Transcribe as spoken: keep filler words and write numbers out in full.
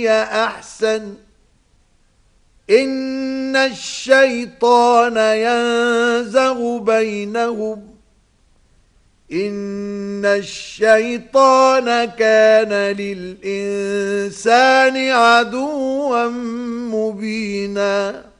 هي أحسن إن الشيطان ينزغ بينهم إن الشيطان كان للإنسان عدوا مبينا